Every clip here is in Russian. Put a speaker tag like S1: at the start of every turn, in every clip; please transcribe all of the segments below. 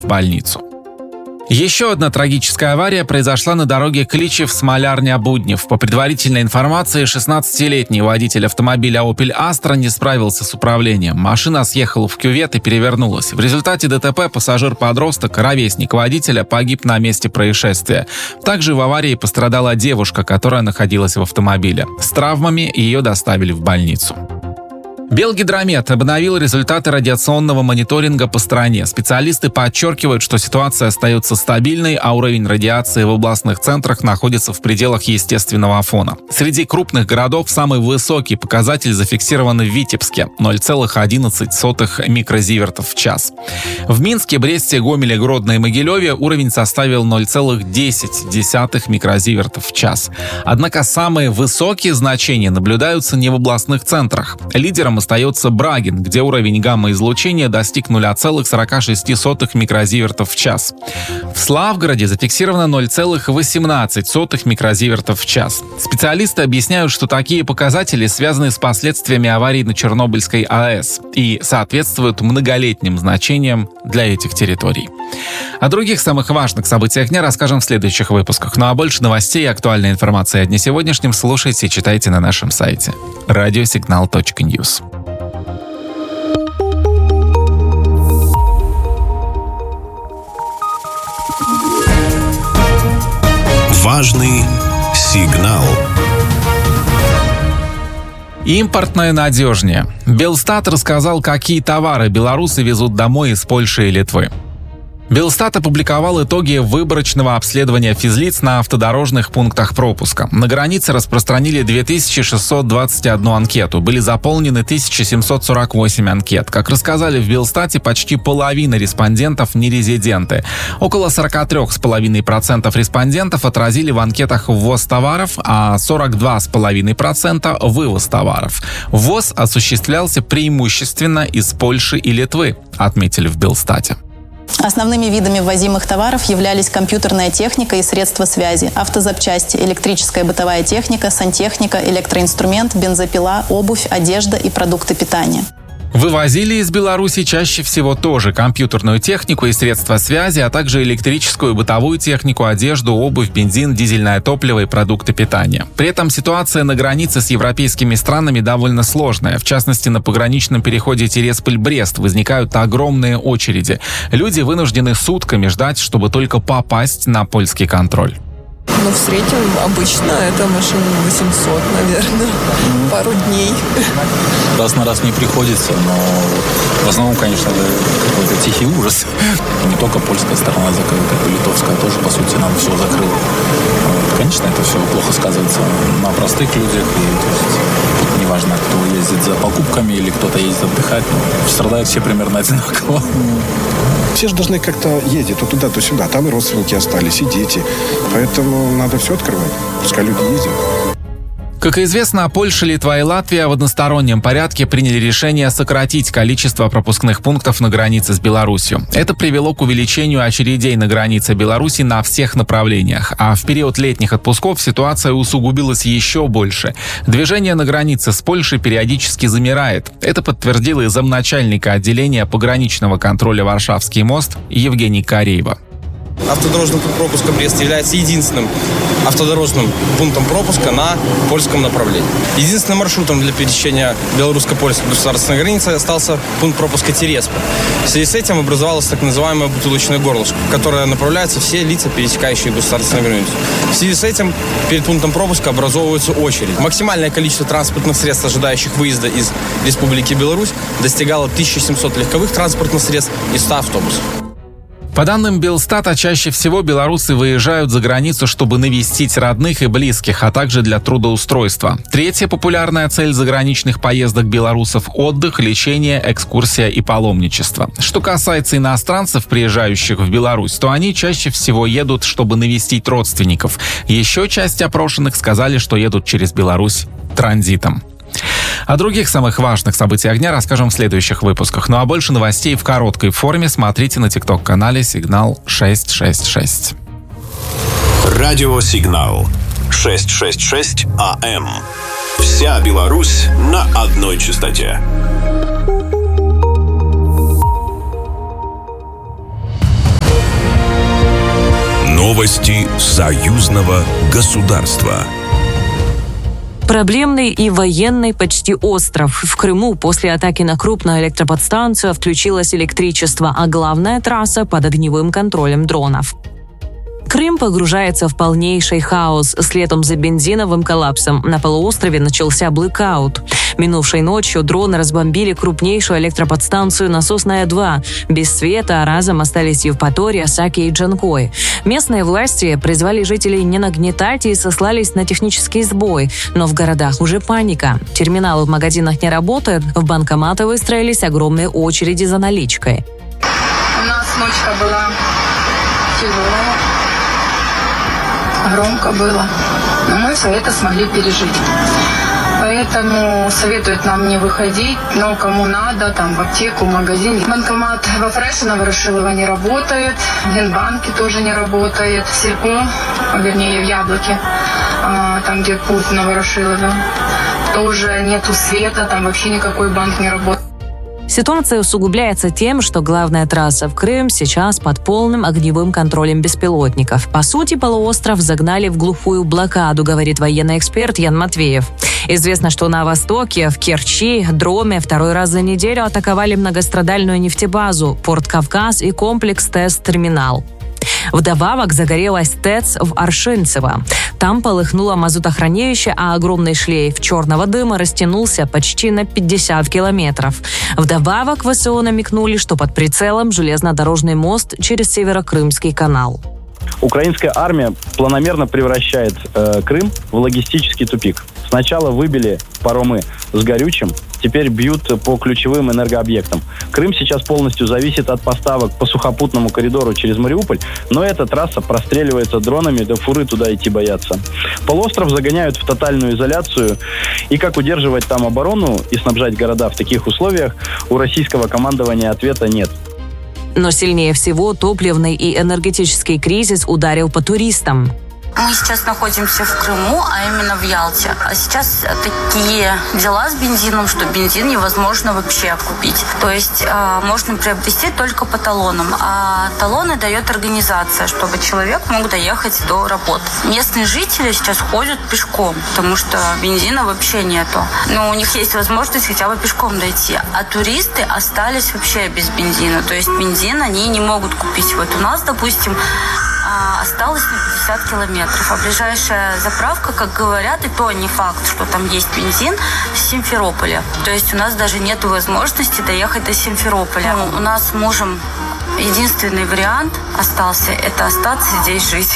S1: в больницу. Еще одна трагическая авария произошла на дороге Кличев-Смолярня-Буднев. По предварительной информации, 16-летний водитель автомобиля Opel Astra не справился с управлением. Машина съехала в кювет и перевернулась. В результате ДТП пассажир-подросток, ровесник водителя, погиб на месте происшествия. Также в аварии пострадала девушка, которая находилась в автомобиле. С травмами ее доставили в больницу. Белгидромет обновил результаты радиационного мониторинга по стране. Специалисты подчеркивают, что ситуация остается стабильной, а уровень радиации в областных центрах находится в пределах естественного фона. Среди крупных городов самый высокий показатель зафиксирован в Витебске – 0,11 микрозивертов в час. В Минске, Бресте, Гомеле, Гродно и Могилеве уровень составил 0,10 микрозивертов в час. Однако самые высокие значения наблюдаются не в областных центрах. Лидером остается Брагин, где уровень гамма-излучения достиг 0,46 микрозивертов в час. В Славгороде зафиксировано 0,18 микрозивертов в час. Специалисты объясняют, что такие показатели связаны с последствиями аварии на Чернобыльской АЭС и соответствуют многолетним значениям для этих территорий. О других самых важных событиях дня расскажем в следующих выпусках. Ну а больше новостей и актуальной информации о дне сегодняшнем слушайте и читайте на нашем сайте radiosignal.news.
S2: Важный сигнал.
S1: Импортное надежнее. Белстат рассказал, какие товары белорусы везут домой из Польши и Литвы. Белстат опубликовал итоги выборочного обследования физлиц на автодорожных пунктах пропуска. На границе распространили 2621 анкету. Были заполнены 1748 анкет. Как рассказали в Белстате, почти половина респондентов не резиденты. Около 43,5% респондентов отразили в анкетах ввоз товаров, а 42,5% вывоз товаров. Ввоз осуществлялся преимущественно из Польши и Литвы, отметили в Белстате.
S3: Основными видами ввозимых товаров являлись компьютерная техника и средства связи, автозапчасти, электрическая и бытовая техника, сантехника, электроинструмент, бензопила, обувь, одежда и продукты питания.
S1: Вывозили из Беларуси чаще всего тоже компьютерную технику и средства связи, а также электрическую и бытовую технику, одежду, обувь, бензин, дизельное топливо и продукты питания. При этом ситуация на границе с европейскими странами довольно сложная. В частности, на пограничном переходе Тересполь-Брест возникают огромные очереди. Люди вынуждены сутками ждать, чтобы только попасть на польский контроль.
S4: Ну, в среднем обычно это машин 800, наверное, пару дней.
S5: Раз на раз не приходится, но в основном, конечно, какой-то тихий ужас. Не только польская сторона закрыта, и литовская тоже, по сути, нам все закрыла. Конечно, это все плохо сказывается на простых людях, и то есть тут неважно, кто ездит за покупками или кто-то ездит отдыхать, но страдают все примерно одинаково.
S6: Все же должны как-то ездить то туда, то сюда. Там и родственники остались, и дети. Поэтому надо все открывать. Пускай люди ездят.
S1: Как известно, Польша, Литва и Латвия в одностороннем порядке приняли решение сократить количество пропускных пунктов на границе с Беларусью. Это привело к увеличению очередей на границе Беларуси на всех направлениях. А в период летних отпусков ситуация усугубилась еще больше. Движение на границе с Польшей периодически замирает. Это подтвердил и замначальника отделения пограничного контроля «Варшавский мост» Евгений Кореева.
S7: Автодорожный пункт пропуска Брест является единственным автодорожным пунктом пропуска на польском направлении. Единственным маршрутом для пересечения белорусско-польской государственной границы остался пункт пропуска Тересполь. В связи с этим образовалось так называемое бутылочное горлышко, в которое направляются все лица, пересекающие государственную границу. В связи с этим перед пунктом пропуска образовывается очередь. Максимальное количество транспортных средств, ожидающих выезда из Республики Беларусь, достигало 1700 легковых транспортных средств и 100 автобусов.
S1: По данным Белстата, чаще всего белорусы выезжают за границу, чтобы навестить родных и близких, а также для трудоустройства. Третья популярная цель заграничных поездок белорусов – отдых, лечение, экскурсия и паломничество. Что касается иностранцев, приезжающих в Беларусь, то они чаще всего едут, чтобы навестить родственников. Еще часть опрошенных сказали, что едут через Беларусь транзитом. О других самых важных событиях дня расскажем в следующих выпусках. Ну а больше новостей в короткой форме смотрите на TikTok-канале «Сигнал 666».
S2: Радиосигнал 666 АМ. Вся Беларусь на одной частоте. Новости союзного государства.
S8: Проблемный и военный почти остров. В Крыму после атаки на крупную электроподстанцию включилось электричество, а главная трасса под огневым контролем дронов. Крым погружается в полнейший хаос. Следом за бензиновым коллапсом на полуострове начался блэкаут. Минувшей ночью дроны разбомбили крупнейшую электроподстанцию «Насосная-2». Без света разом остались Евпатория, Саки и Джанкой. Местные власти призвали жителей не нагнетать и сослались на технический сбой. Но в городах уже паника. Терминалы в магазинах не работают, в банкоматы выстроились огромные очереди за наличкой.
S9: У нас ночка была тяжелая. Громко было, но мы все это смогли пережить. Поэтому советуют нам не выходить, но кому надо, там в аптеку, в магазин. Банкомат во Фреше Ворошилова не работает, в Генбанке тоже не работает, в Сельпо, вернее в Яблоке, там где путь на Ворошилова, тоже нету света, там вообще никакой банк не работает.
S8: Ситуация усугубляется тем, что главная трасса в Крым сейчас под полным огневым контролем беспилотников. По сути, полуостров загнали в глухую блокаду, говорит военный эксперт Ян Матвеев. Известно, что на востоке, в Керчи, Дроме второй раз за неделю атаковали многострадальную нефтебазу, порт Кавказ и комплекс ТЭС-терминал. Вдобавок загорелась ТЭЦ в Аршинцево. Там полыхнуло мазутохранилище, а огромный шлейф черного дыма растянулся почти на 50 километров. Вдобавок ВСУ намекнули, что под прицелом железнодорожный мост через Северокрымский канал.
S10: Украинская армия планомерно превращает Крым в логистический тупик. Сначала выбили паромы с горючим, теперь бьют по ключевым энергообъектам. Крым сейчас полностью зависит от поставок по сухопутному коридору через Мариуполь, но эта трасса простреливается дронами, да фуры туда идти боятся. Полуостров загоняют в тотальную изоляцию, и как удерживать там оборону и снабжать города в таких условиях, у российского командования ответа нет.
S8: Но сильнее всего топливный и энергетический кризис ударил по туристам.
S11: Мы сейчас находимся в Крыму, а именно в Ялте. А сейчас такие дела с бензином, что бензин невозможно вообще купить. То есть можно приобрести только по талонам. А талоны дает организация, чтобы человек мог доехать до работы. Местные жители сейчас ходят пешком, потому что бензина вообще нету. Но у них есть возможность хотя бы пешком дойти. А туристы остались вообще без бензина. То есть бензин они не могут купить. Вот у нас, допустим, осталось на 50 километров. А ближайшая заправка, как говорят, и то не факт, что там есть бензин, в Симферополе. То есть у нас даже нет возможности доехать до Симферополя. У нас с мужем единственный вариант остался – это остаться здесь жить.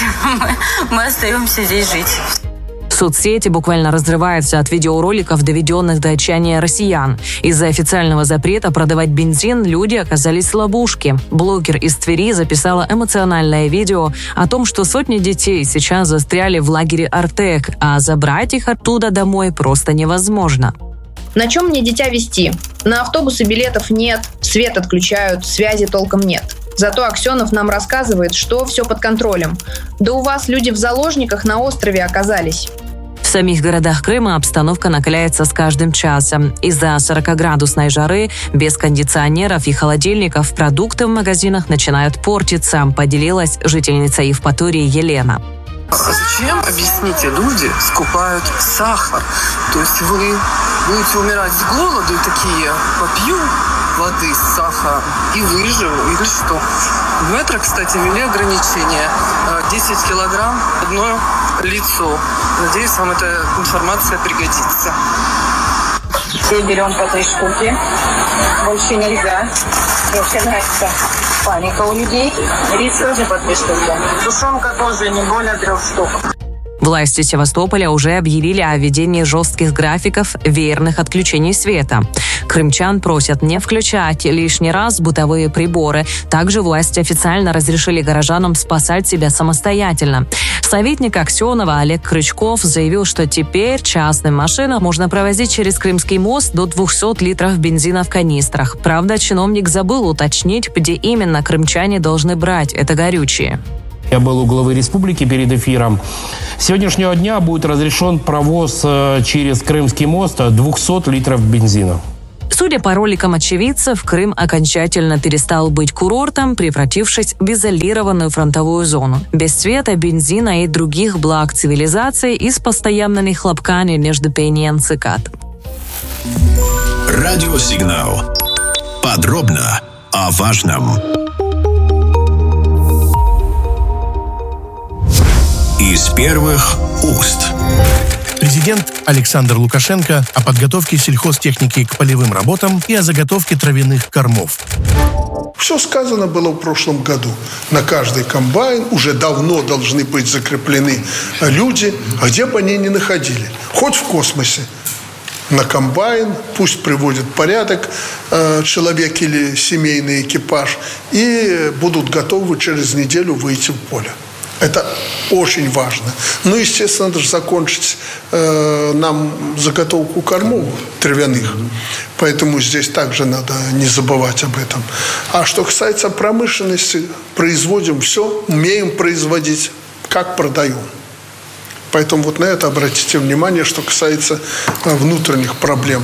S11: Мы остаемся здесь жить.
S8: Соцсети буквально разрываются от видеороликов, доведенных до отчаяния россиян. Из-за официального запрета продавать бензин люди оказались в ловушке. Блогер из Твери записала эмоциональное видео о том, что сотни детей сейчас застряли в лагере Артек, а забрать их оттуда домой просто невозможно.
S12: На чем мне дитя везти? На автобусы билетов нет, свет отключают, связи толком нет. Зато Аксенов нам рассказывает, что все под контролем. Да у вас люди в заложниках на острове оказались.
S8: В самих городах Крыма обстановка накаляется с каждым часом. Из-за 40-градусной жары, без кондиционеров и холодильников, продукты в магазинах начинают портиться, поделилась жительница Евпатории Елена.
S13: А зачем, объясните, люди скупают сахар? То есть вы будете умирать с голоду и такие: попью воды с сахаром и выживу, или что? В метро, кстати, ввели ограничение 10 килограмм одно лицо. Надеюсь, вам эта информация пригодится.
S9: Все берем по 3 штуки. Больше нельзя. Начинается паника у людей. Рис тоже по 3 штуки. Тушенка тоже не более 3 штук.
S8: Власти Севастополя уже объявили о введении жестких графиков веерных отключений света. Крымчан просят не включать лишний раз бытовые приборы. Также власти официально разрешили горожанам спасать себя самостоятельно. Советник Аксенова Олег Крючков заявил, что теперь частным машинам можно провозить через Крымский мост до 200 литров бензина в канистрах. Правда, чиновник забыл уточнить, где именно крымчане должны брать это горючее.
S14: Я был у главы республики перед эфиром. С сегодняшнего дня будет разрешен провоз через Крымский мост 200 литров бензина.
S8: Судя по роликам очевидцев, Крым окончательно перестал быть курортом, превратившись в изолированную фронтовую зону. Без света, бензина и других благ цивилизации и с постоянными хлопками между пением цикад.
S2: Радиосигнал. Подробно о важном. Из первых уст.
S15: Президент Александр Лукашенко о подготовке сельхозтехники к полевым работам и о заготовке травяных кормов.
S16: Все сказано было в прошлом году. На каждый комбайн уже давно должны быть закреплены люди, а где бы они ни находили. Хоть в космосе. На комбайн, пусть приводит порядок человек или семейный экипаж, и будут готовы через неделю выйти в поле. Это очень важно. Ну, естественно, надо же закончить нам заготовку кормов травяных. Поэтому здесь также надо не забывать об этом. А что касается промышленности, производим все, умеем производить, как продаем. Поэтому вот на это обратите внимание, что касается внутренних проблем.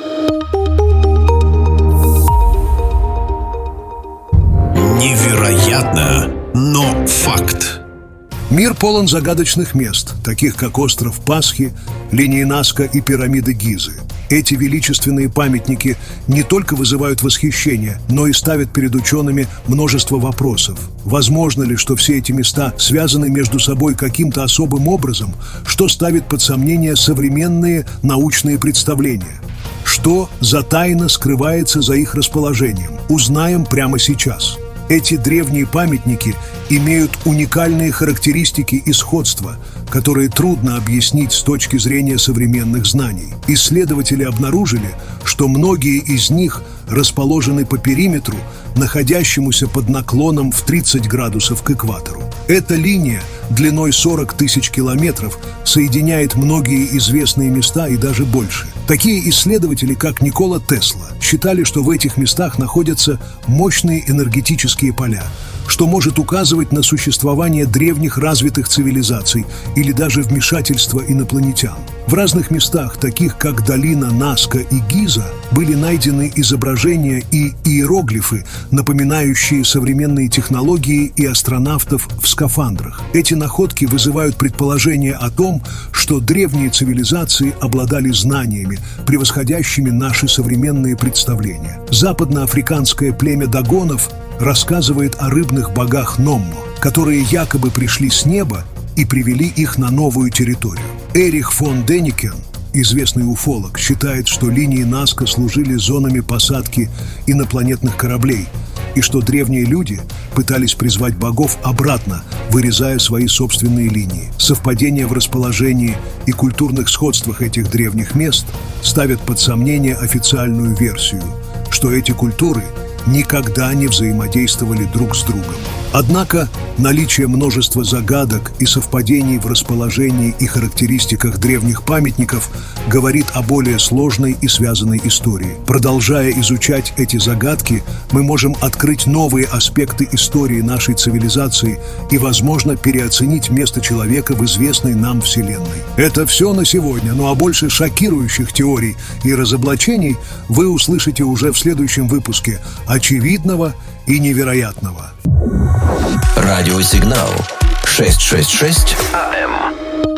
S2: Невероятно, но факт.
S17: Мир полон загадочных мест, таких как остров Пасхи, линии Наска и пирамиды Гизы. Эти величественные памятники не только вызывают восхищение, но и ставят перед учеными множество вопросов. Возможно ли, что все эти места связаны между собой каким-то особым образом, что ставит под сомнение современные научные представления? Что за тайна скрывается за их расположением? Узнаем прямо сейчас. Эти древние памятники имеют уникальные характеристики и сходства, которые трудно объяснить с точки зрения современных знаний. Исследователи обнаружили, что многие из них расположены по периметру, находящемуся под наклоном в 30 градусов к экватору. Эта линия длиной 40 тысяч километров соединяет многие известные места и даже больше. Такие исследователи, как Никола Тесла, считали, что в этих местах находятся мощные энергетические поля, что может указывать на существование древних развитых цивилизаций или даже вмешательство инопланетян. В разных местах, таких как долина Наска и Гиза, были найдены изображения и иероглифы, напоминающие современные технологии и астронавтов в скафандрах. Эти находки вызывают предположение о том, что древние цивилизации обладали знаниями, превосходящими наши современные представления. Западноафриканское племя дагонов рассказывает о рыбных богах Номмо, которые якобы пришли с неба и привели их на новую территорию. Эрих фон Деникен, известный уфолог, считает, что линии Наска служили зонами посадки инопланетных кораблей, и что древние люди пытались призвать богов обратно, вырезая свои собственные линии. Совпадения в расположении и культурных сходствах этих древних мест ставят под сомнение официальную версию, что эти культуры никогда не взаимодействовали друг с другом. Однако наличие множества загадок и совпадений в расположении и характеристиках древних памятников говорит о более сложной и связанной истории. Продолжая изучать эти загадки, мы можем открыть новые аспекты истории нашей цивилизации и, возможно, переоценить место человека в известной нам Вселенной. Это все на сегодня, ну а больше шокирующих теорий и разоблачений вы услышите уже в следующем выпуске очевидного и невероятного.
S2: Радиосигнал 666 АМ.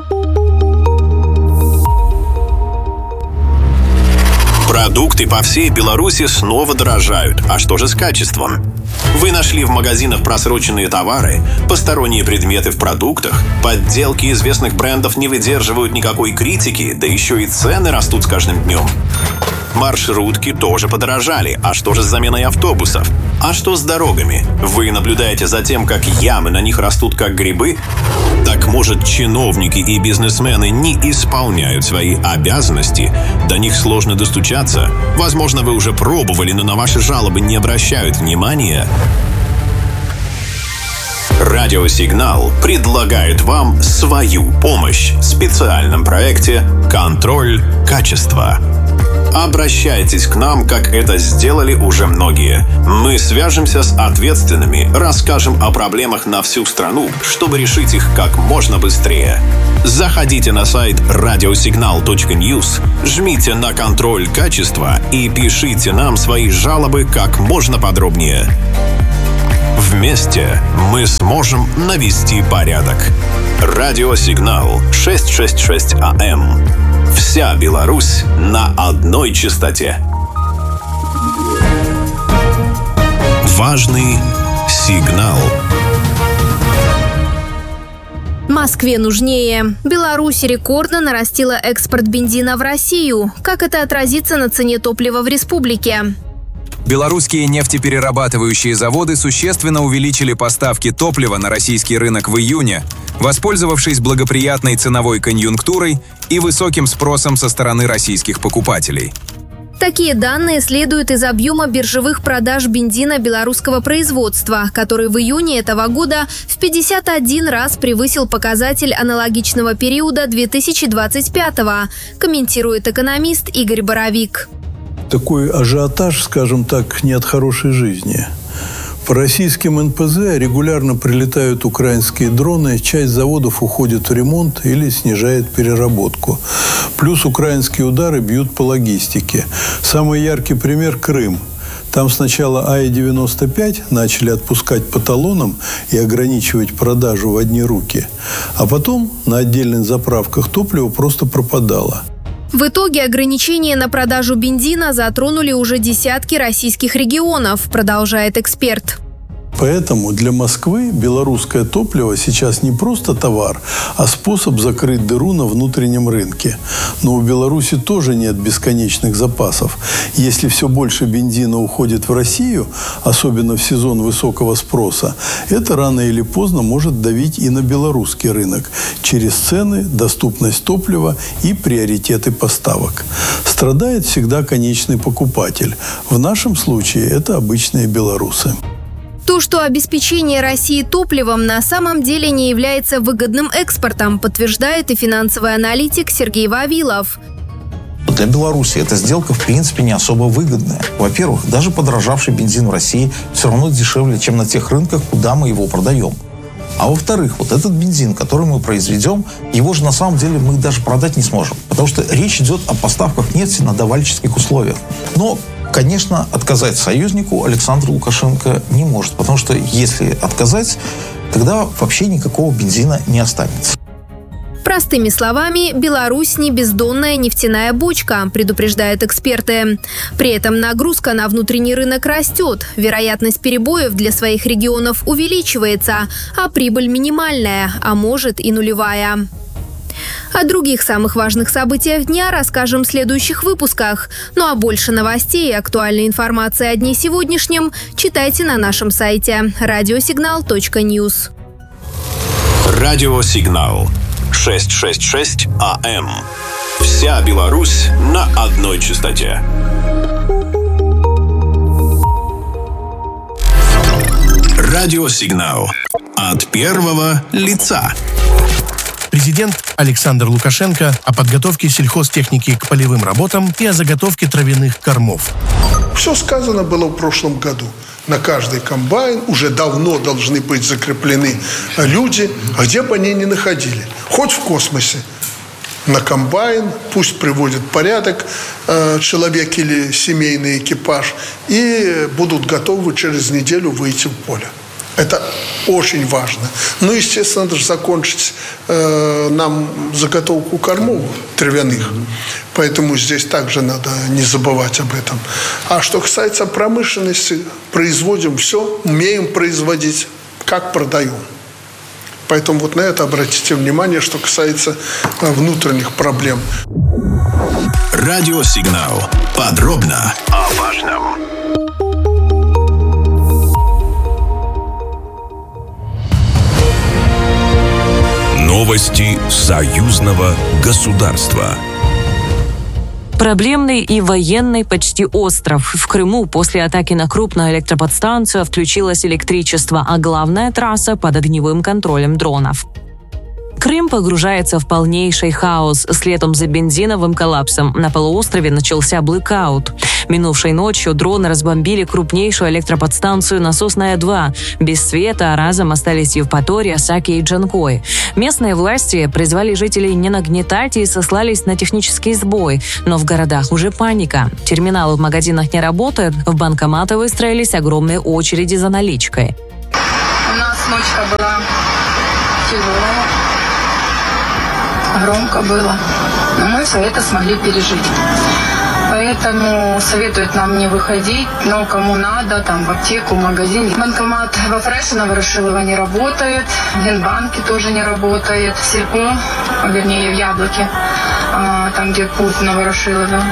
S2: Продукты по всей Беларуси снова дорожают. А что же с качеством? Вы нашли в магазинах просроченные товары, посторонние предметы в продуктах, подделки известных брендов не выдерживают никакой критики, да еще и цены растут с каждым днем. Маршрутки тоже подорожали. А что же с заменой автобусов? А что с дорогами? Вы наблюдаете за тем, как ямы на них растут как грибы? Так может, чиновники и бизнесмены не исполняют свои обязанности? До них сложно достучаться? Возможно, вы уже пробовали, но на ваши жалобы не обращают внимания? Радиосигнал предлагает вам свою помощь в специальном проекте «Контроль качества». Обращайтесь к нам, как это сделали уже многие. Мы свяжемся с ответственными, расскажем о проблемах на всю страну, чтобы решить их как можно быстрее. Заходите на сайт radiosignal.news, жмите на контроль качества и пишите нам свои жалобы как можно подробнее. Вместе мы сможем навести порядок. Радиосигнал 666 АМ. Вся Беларусь на одной частоте. Важный сигнал.
S18: Москве нужнее. Беларусь рекордно нарастила экспорт бензина в Россию. Как это отразится на цене топлива в республике?
S19: Белорусские нефтеперерабатывающие заводы существенно увеличили поставки топлива на российский рынок в июне, воспользовавшись благоприятной ценовой конъюнктурой и высоким спросом со стороны российских покупателей.
S18: Такие данные следуют из объема биржевых продаж бензина белорусского производства, который в июне этого года в 51 раз превысил показатель аналогичного периода 2025-го, комментирует экономист Игорь Боровик.
S20: Такой ажиотаж, скажем так, не от хорошей жизни. По российским НПЗ регулярно прилетают украинские дроны, часть заводов уходит в ремонт или снижает переработку. Плюс украинские удары бьют по логистике. Самый яркий пример – Крым. Там сначала АИ-95 начали отпускать по талонам и ограничивать продажу в одни руки. А потом на отдельных заправках топливо просто пропадало.
S18: В итоге ограничения на продажу бензина затронули уже десятки российских регионов, продолжает эксперт.
S20: Поэтому для Москвы белорусское топливо сейчас не просто товар, а способ закрыть дыру на внутреннем рынке. Но у Беларуси тоже нет бесконечных запасов. Если все больше бензина уходит в Россию, особенно в сезон высокого спроса, это рано или поздно может давить и на белорусский рынок через цены, доступность топлива и приоритеты поставок. Страдает всегда конечный покупатель. В нашем случае это обычные белорусы.
S18: То, что обеспечение России топливом на самом деле не является выгодным экспортом, подтверждает и финансовый аналитик Сергей Вавилов.
S21: Для Беларуси эта сделка, в принципе, не особо выгодная. Во-первых, даже подорожавший бензин в России все равно дешевле, чем на тех рынках, куда мы его продаем. А во-вторых, вот этот бензин, который мы произведем, его же на самом деле мы даже продать не сможем. Потому что речь идет о поставках нефти на давальческих условиях. Но, конечно, отказать союзнику Александр Лукашенко не может. Потому что если отказать, тогда вообще никакого бензина не останется.
S18: Простыми словами, Беларусь не бездонная нефтяная бочка, предупреждают эксперты. При этом нагрузка на внутренний рынок растет, вероятность перебоев для своих регионов увеличивается, а прибыль минимальная, а может и нулевая. О других самых важных событиях дня расскажем в следующих выпусках. Ну а больше новостей и актуальной информации о дне сегодняшнем читайте на нашем сайте radiosignal.news.
S2: Радиосигнал 666 АМ. Вся Беларусь на одной частоте. Радиосигнал от первого лица.
S15: Президент Александр Лукашенко о подготовке сельхозтехники к полевым работам и о заготовке травяных кормов.
S16: Все сказано было в прошлом году. На каждый комбайн уже давно должны быть закреплены люди, где бы они ни находили. Хоть в космосе. На комбайн пусть приводит порядок человек или семейный экипаж и будут готовы через неделю выйти в поле. Это очень важно. Ну, естественно, надо же закончить нам заготовку кормов травяных. Поэтому здесь также надо не забывать об этом. А что касается промышленности, производим все, умеем производить, как продаем. Поэтому вот на это обратите внимание, что касается внутренних проблем.
S2: Радиосигнал. Подробно о важном.
S22: Новости союзного государства.
S8: Проблемный и военный почти остров. В Крыму после атаки на крупную электроподстанцию включилось электричество, а главная трасса под огневым контролем дронов. Крым погружается в полнейший хаос. Следом за бензиновым коллапсом на полуострове начался блэкаут. Минувшей ночью дроны разбомбили крупнейшую электроподстанцию «Насосная-2». Без света разом остались Евпатория, Саки и Джанкой. Местные власти призвали жителей не нагнетать и сослались на технический сбой. Но в городах уже паника. Терминалы в магазинах не работают, в банкоматы выстроились огромные очереди за наличкой.
S9: У нас ночка была тяжелая. Громко было, но мы все это смогли пережить. Поэтому советуют нам не выходить, но кому надо, там в аптеку, в магазин. Банкомат во Фреше на Ворошилова не работает, в Генбанке тоже не работает, в Сельпо, вернее в Яблоке, там где путь на Ворошилова,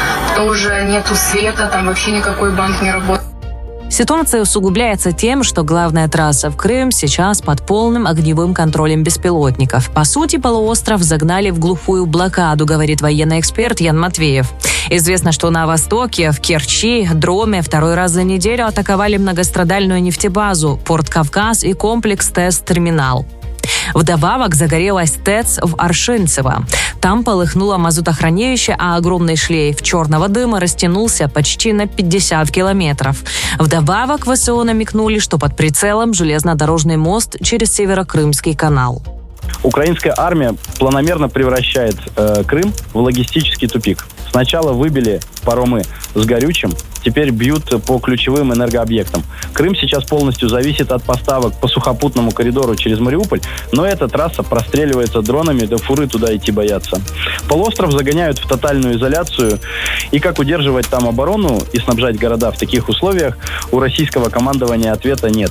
S9: тоже нету света, там вообще никакой банк не работает.
S8: Ситуация усугубляется тем, что главная трасса в Крым сейчас под полным огневым контролем беспилотников. По сути, полуостров загнали в глухую блокаду, говорит военный эксперт Ян Матвеев. Известно, что на востоке, в Керчи, Дроме второй раз за неделю атаковали многострадальную нефтебазу, порт Кавказ и комплекс ТЭС-терминал. Вдобавок загорелась ТЭЦ в Аршинцево. Там полыхнуло мазутохранилище, а огромный шлейф черного дыма растянулся почти на 50 километров. Вдобавок ВСУ намекнули, что под прицелом железнодорожный мост через Северокрымский канал.
S10: Украинская армия планомерно превращает Крым в логистический тупик. Сначала выбили паромы с горючим, теперь бьют по ключевым энергообъектам. Крым сейчас полностью зависит от поставок по сухопутному коридору через Мариуполь, но эта трасса простреливается дронами, да фуры туда идти боятся. Полуостров загоняют в тотальную изоляцию, и как удерживать там оборону и снабжать города в таких условиях, у российского командования ответа нет.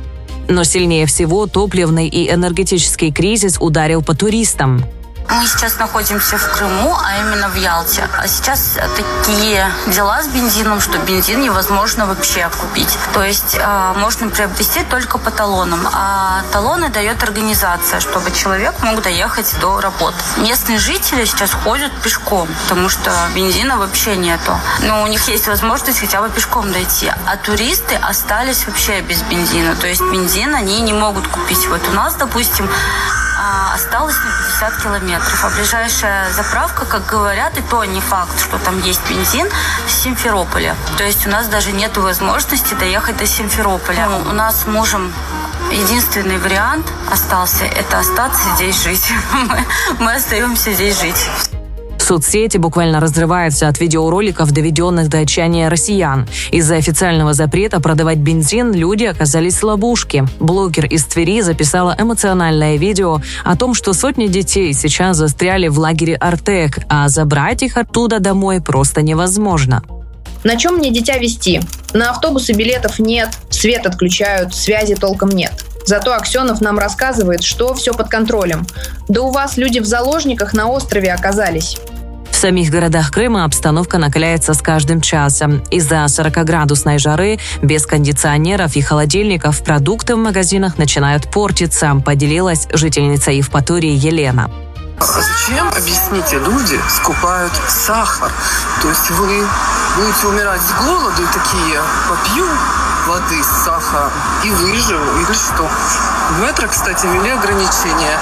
S8: Но сильнее всего топливный и энергетический кризис ударил по туристам.
S11: Мы сейчас находимся в Крыму, а именно в Ялте. А сейчас такие дела с бензином, что бензин невозможно вообще купить. То есть можно приобрести только по талонам. А талоны дает организация, чтобы человек мог доехать до работы. Местные жители сейчас ходят пешком, потому что бензина вообще нету. Но у них есть возможность хотя бы пешком дойти. А туристы остались вообще без бензина. То есть бензин они не могут купить. Вот у нас, допустим, осталось на 50 километров. А ближайшая заправка, как говорят, и то не факт, что там есть бензин, в Симферополе. То есть у нас даже нет возможности доехать до Симферополя. У нас с мужем единственный вариант остался – это остаться здесь жить. Мы остаемся здесь жить.
S8: Соцсети буквально разрываются от видеороликов, доведенных до отчаяния россиян. Из-за официального запрета продавать бензин люди оказались в ловушке. Блогер из Твери записала эмоциональное видео о том, что сотни детей сейчас застряли в лагере Артек, а забрать их оттуда домой просто невозможно.
S12: На чем мне дитя везти? На автобусы билетов нет, свет отключают, связи толком нет. Зато Аксенов нам рассказывает, что все под контролем. Да у вас люди в заложниках на острове оказались.
S8: В самих городах Крыма обстановка накаляется с каждым часом. Из-за 40-градусной жары, без кондиционеров и холодильников, продукты в магазинах начинают портиться, поделилась жительница Евпатории Елена.
S13: Зачем, объясните, люди скупают сахар? То есть вы будете умирать с голоду и такие: попью воды с сахаром и выживу, или что? В метро, кстати, ввели ограничение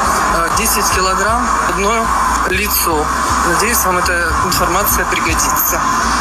S13: 10 килограмм одно лицо. Надеюсь, вам эта информация пригодится.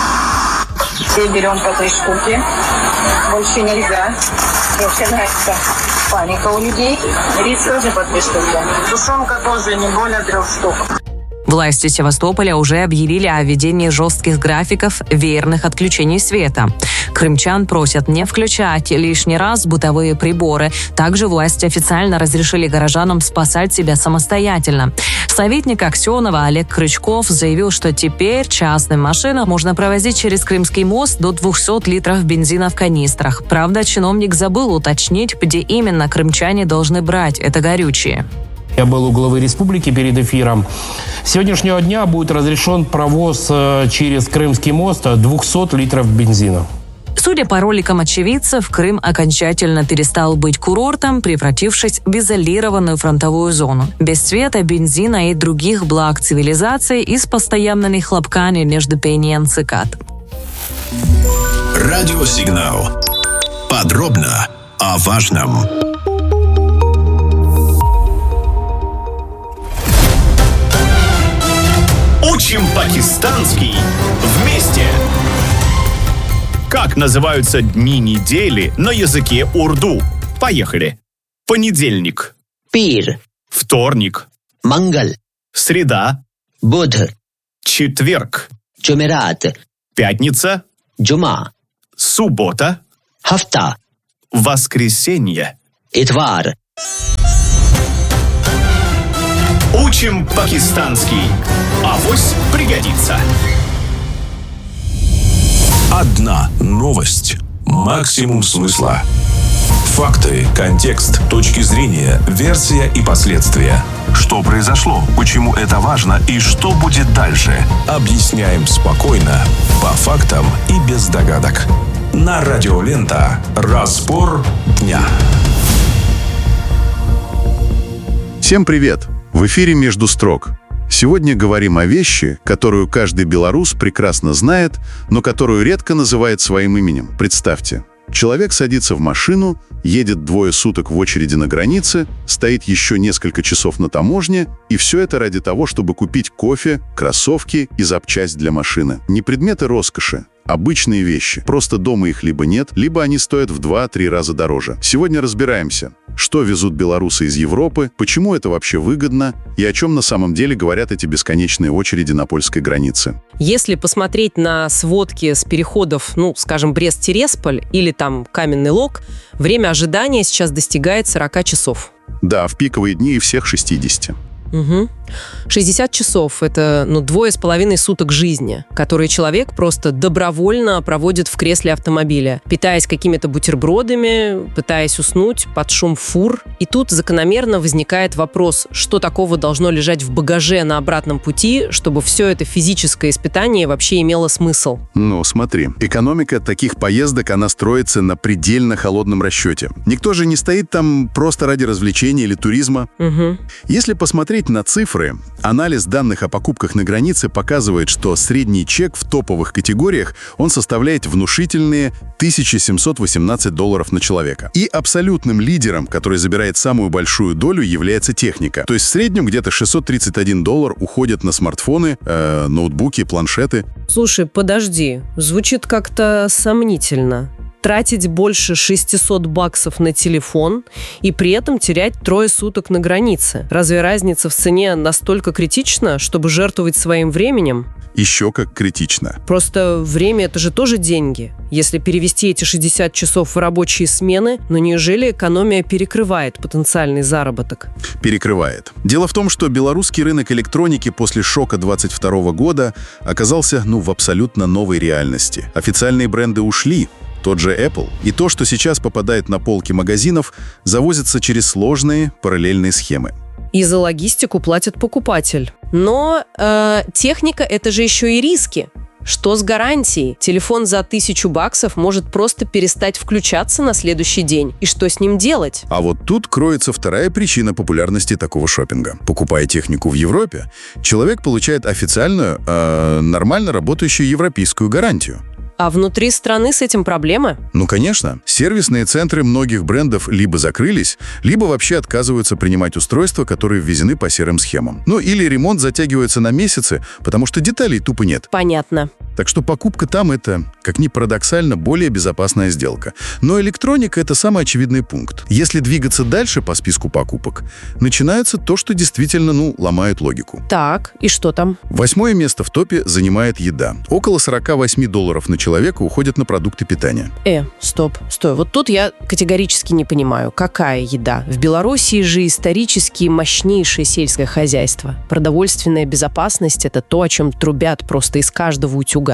S3: Все берем по 3 штуки. Больше нельзя. Мне вообще нравится паника у людей. Рис тоже по 3 штуки. Тушенка тоже не более 3 штук.
S8: Власти Севастополя уже объявили о введении жестких графиков веерных отключений света. Крымчан просят не включать лишний раз бытовые приборы. Также власти официально разрешили горожанам спасать себя самостоятельно. Советник Аксенова Олег Крючков заявил, что теперь частным машинам можно провозить через Крымский мост до 200 литров бензина в канистрах. Правда, чиновник забыл уточнить, где именно крымчане должны брать это горючее.
S14: Я был у главы республики перед эфиром. С сегодняшнего дня будет разрешен провоз через Крымский мост 200 литров бензина.
S8: Судя по роликам очевидцев, Крым окончательно перестал быть курортом, превратившись в изолированную фронтовую зону. Без света, бензина и других благ цивилизации и с постоянными хлопками между пением цикад.
S2: Радиосигнал. Подробно о важном.
S4: По-пакистански вместе. Как называются дни недели на языке урду? Поехали. Понедельник.
S5: Пир.
S4: Вторник.
S5: Мангал.
S4: Среда.
S5: Будх.
S4: Четверг.
S5: Джумерат.
S4: Пятница.
S5: Джума.
S4: Суббота.
S5: Хафта.
S4: Воскресенье.
S5: Итвар.
S4: Учим пакистанский. Авось пригодится.
S22: Одна новость. Максимум смысла. Факты, контекст, точки зрения, версия и последствия. Что произошло, почему это важно и что будет дальше. Объясняем спокойно, по фактам и без догадок. На Радио Лента. Разбор дня.
S23: Всем привет! В эфире «Между строк». Сегодня говорим о вещи, которую каждый белорус прекрасно знает, но которую редко называет своим именем. Представьте, человек садится в машину, едет 2 суток в очереди на границе, стоит еще несколько часов на таможне, и все это ради того, чтобы купить кофе, кроссовки и запчасть для машины. Не предметы роскоши, обычные вещи. Просто дома их либо нет, либо они стоят в 2-3 раза дороже. Сегодня разбираемся, что везут белорусы из Европы, почему это вообще выгодно и о чем на самом деле говорят эти бесконечные очереди на польской границе.
S24: Если посмотреть на сводки с переходов, скажем, Брест-Тирасполь или там Каменный Лог, время ожидания сейчас достигает 40 часов.
S23: Да, в пиковые дни и всех 60.
S24: 60 часов – это 2,5 суток жизни, которые человек просто добровольно проводит в кресле автомобиля, питаясь какими-то бутербродами, пытаясь уснуть под шум фур. И тут закономерно возникает вопрос, что такого должно лежать в багаже на обратном пути, чтобы все это физическое испытание вообще имело смысл.
S23: Смотри, экономика таких поездок, она строится на предельно холодном расчете. Никто же не стоит там просто ради развлечения или туризма. Если посмотреть на цифры, анализ данных о покупках на границе показывает, что средний чек в топовых категориях, он составляет внушительные $1718 на человека. И абсолютным лидером, который забирает самую большую долю, является техника. То есть в среднем где-то $631 уходят на смартфоны, ноутбуки, планшеты.
S24: Слушай, подожди, звучит как-то сомнительно. Тратить больше $600 на телефон и при этом терять 3 суток на границе. Разве разница в цене настолько критична, чтобы жертвовать своим временем?
S23: Еще как критично.
S24: Просто время – это же тоже деньги. Если перевести эти 60 часов в рабочие смены, неужели экономия перекрывает потенциальный заработок?
S23: Перекрывает. Дело в том, что белорусский рынок электроники после шока 22 года оказался, в абсолютно новой реальности. Официальные бренды ушли. Тот же Apple. И то, что сейчас попадает на полки магазинов, завозится через сложные параллельные схемы.
S24: И за логистику платит покупатель. Но техника – это же еще и риски. Что с гарантией? Телефон за $1000 может просто перестать включаться на следующий день. И что с ним делать?
S23: А вот тут кроется вторая причина популярности такого шопинга. Покупая технику в Европе, человек получает официальную, нормально работающую европейскую гарантию.
S24: А внутри страны с этим проблемы?
S23: Конечно. Сервисные центры многих брендов либо закрылись, либо вообще отказываются принимать устройства, которые ввезены по серым схемам. Или ремонт затягивается на месяцы, потому что деталей тупо нет.
S24: Понятно.
S23: Так что покупка там — это, как ни парадоксально, более безопасная сделка. Но электроника — это самый очевидный пункт. Если двигаться дальше по списку покупок, начинается то, что действительно, ломает логику.
S24: Так, и что там?
S23: 8-е место в топе занимает еда. Около $48 на человека уходят на продукты питания.
S24: Стой. Вот тут я категорически не понимаю, какая еда? В Белоруссии же исторически мощнейшее сельское хозяйство. Продовольственная безопасность – это то, о чем трубят просто из каждого утюга.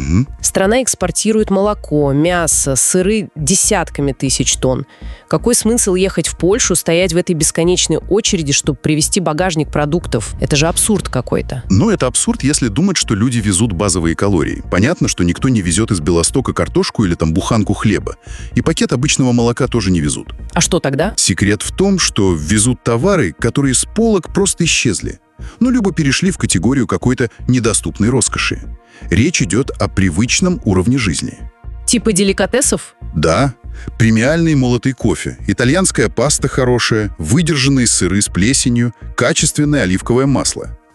S24: Страна экспортирует молоко, мясо, сыры десятками тысяч тонн. Какой смысл ехать в Польшу, стоять в этой бесконечной очереди, чтобы привезти багажник продуктов? Это же абсурд какой-то.
S23: Это абсурд, если думать, что люди везут базовые калории. Понятно, что никто не везет из Белостока картошку или буханку хлеба. И пакет обычного молока тоже не везут.
S24: А что тогда?
S23: Секрет в том, что везут товары, которые с полок просто исчезли. Либо перешли в категорию какой-то недоступной роскоши. Речь идет о привычном уровне жизни.
S24: Типа деликатесов?
S23: Да. Премиальный молотый кофе, итальянская паста хорошая, выдержанные сыры с плесенью, качественное оливковое масло.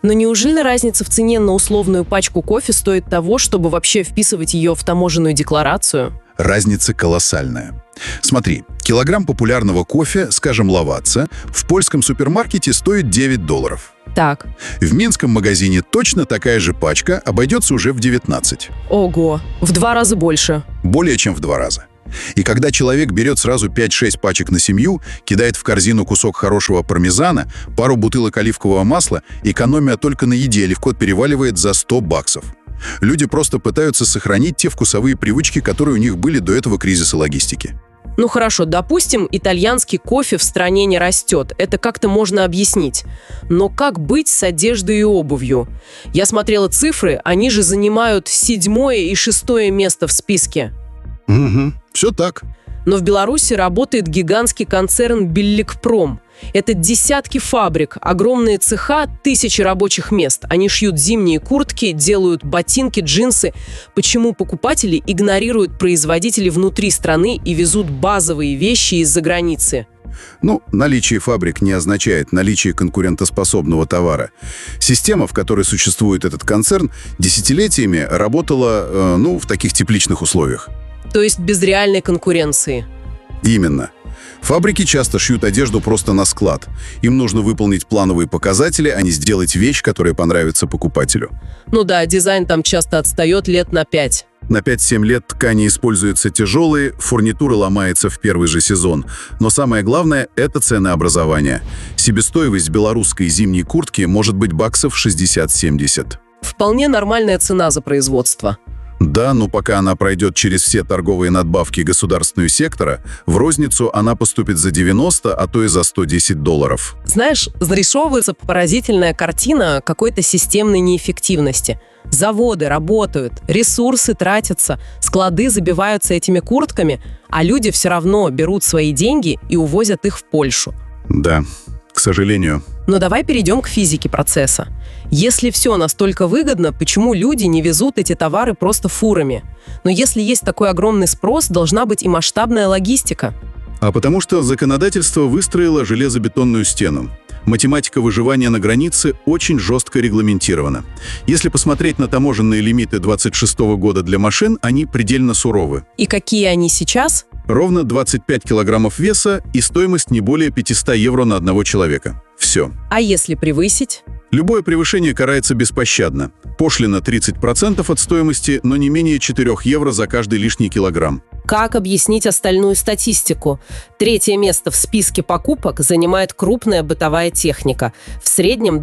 S24: Но неужели разница в цене на условную пачку кофе стоит того, чтобы вообще вписывать ее в таможенную декларацию?
S23: Разница колоссальная. Смотри, килограмм популярного кофе, скажем, лавацца, в польском супермаркете стоит $9.
S24: Так.
S23: В минском магазине точно такая же пачка обойдется уже в 19.
S24: Ого, в 2 раза больше.
S23: Более чем в 2 раза. И когда человек берет сразу 5-6 пачек на семью, кидает в корзину кусок хорошего пармезана, пару бутылок оливкового масла, экономия только на еде легко переваливает за $100. Люди просто пытаются сохранить те вкусовые привычки, которые у них были до этого кризиса логистики.
S24: Ну хорошо, допустим, итальянский кофе в стране не растет. Это как-то можно объяснить. Но как быть с одеждой и обувью? Я смотрела цифры, они же занимают 7-е и 6-е место в списке.
S23: Угу, все так.
S24: Но в Беларуси работает гигантский концерн «Беллекпром». Это десятки фабрик, огромные цеха, тысячи рабочих мест. Они шьют зимние куртки, делают ботинки, джинсы. Почему покупатели игнорируют производителей внутри страны и везут базовые вещи из-за границы?
S23: Ну, наличие фабрик не означает наличие конкурентоспособного товара. Система, в которой существует этот концерн, десятилетиями работала, в таких тепличных условиях.
S24: То есть без реальной конкуренции?
S23: Именно. Фабрики часто шьют одежду просто на склад. Им нужно выполнить плановые показатели, а не сделать вещь, которая понравится покупателю.
S24: Ну да, дизайн там часто отстает лет на 5.
S23: На 5-7 лет ткани используются тяжелые, фурнитура ломается в первый же сезон. Но самое главное – это ценообразование. Себестоимость белорусской зимней куртки может быть баксов 60-70.
S24: Вполне нормальная цена за производство.
S23: Да, но пока она пройдет через все торговые надбавки государственного сектора, в розницу она поступит за 90, а то и за $110.
S24: Знаешь, зарисовывается поразительная картина какой-то системной неэффективности. Заводы работают, ресурсы тратятся, склады забиваются этими куртками, а люди все равно берут свои деньги и увозят их в Польшу.
S23: Да, к сожалению.
S24: Но давай перейдем к физике процесса. Если все настолько выгодно, почему люди не везут эти товары просто фурами? Но если есть такой огромный спрос, должна быть и масштабная логистика.
S23: А потому что законодательство выстроило железобетонную стену. Математика выживания на границе очень жестко регламентирована. Если посмотреть на таможенные лимиты 26 года для машин, они предельно суровы.
S24: И какие они сейчас?
S23: Ровно 25 килограммов веса и стоимость не более 500 евро на одного человека. Все.
S24: А если превысить?
S23: Любое превышение карается беспощадно. Пошлина 30% от стоимости, но не менее 4 евро за каждый лишний килограмм.
S24: Как объяснить остальную статистику? 3-е место в списке покупок занимает крупная бытовая техника. В среднем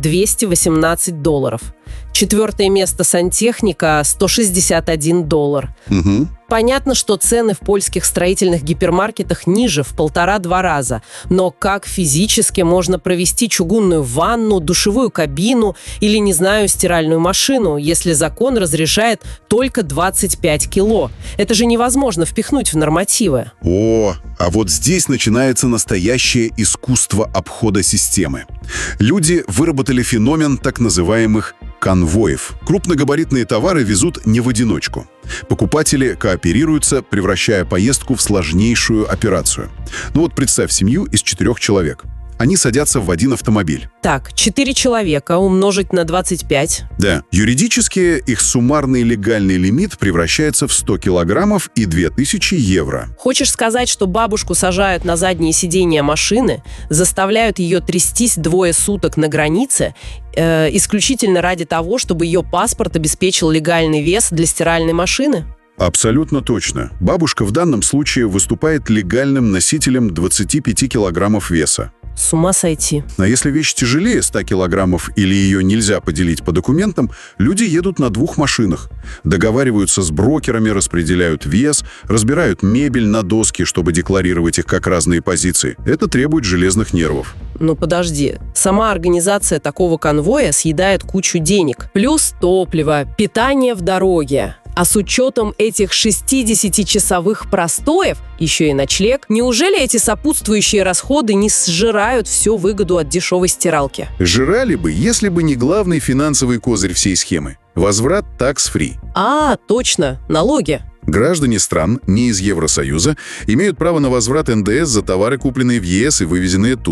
S24: $218. 4-е место сантехника – $161.
S23: Угу.
S24: Понятно, что цены в польских строительных гипермаркетах ниже в 1,5-2 раза. Но как физически можно провести чугунную ванну, душевую кабину или, не знаю, стиральную машину, если закон разрешает только 25 кило? Это же невозможно впихнуть в нормативы.
S23: А вот здесь начинается настоящее искусство обхода системы. Люди выработали феномен так называемых конвоев. Крупногабаритные товары везут не в одиночку. Покупатели кооперируются, превращая поездку в сложнейшую операцию. Ну вот представь семью из 4 человек. Они садятся в один автомобиль.
S24: Так, 4 человека умножить на 25.
S23: Да. Юридически их суммарный легальный лимит превращается в 100 килограммов и 2000 евро.
S24: Хочешь сказать, что бабушку сажают на заднее сиденье машины, заставляют ее трястись 2 суток на границе, исключительно ради того, чтобы ее паспорт обеспечил легальный вес для стиральной машины?
S23: Абсолютно точно. Бабушка в данном случае выступает легальным носителем 25 килограммов веса.
S24: С ума сойти.
S23: А если вещь тяжелее 100 килограммов или ее нельзя поделить по документам, люди едут на 2 машинах. Договариваются с брокерами, распределяют вес, разбирают мебель на доски, чтобы декларировать их как разные позиции. Это требует железных нервов.
S24: Ну подожди, сама организация такого конвоя съедает кучу денег. Плюс топливо, питание в дороге. А с учетом этих 60-часовых простоев, еще и ночлег, неужели эти сопутствующие расходы не сжирают всю выгоду от дешевой стиралки?
S23: Сжирали бы, если бы не главный финансовый козырь всей схемы – возврат tax-free.
S24: Точно, налоги.
S23: Граждане стран, не из Евросоюза, имеют право на возврат НДС за товары, купленные в ЕС и вывезенные оттуда.